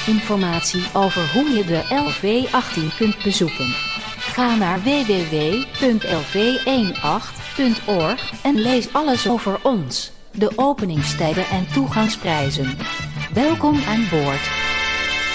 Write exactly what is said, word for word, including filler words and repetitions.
Informatie over hoe je de L V achttien kunt bezoeken. Ga naar w w w punt l v achttien punt org en lees alles over ons, de openingstijden en toegangsprijzen. Welkom aan boord.